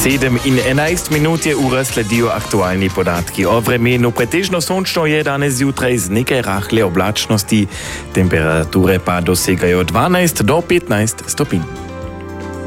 7 in 11 minut je ura sledijo aktualni podatki o vremenu. Pretežno sončno je danes zjutraj z nekaj rahle oblačnosti, temperature pa dosegajo 12 do 15 stopinj.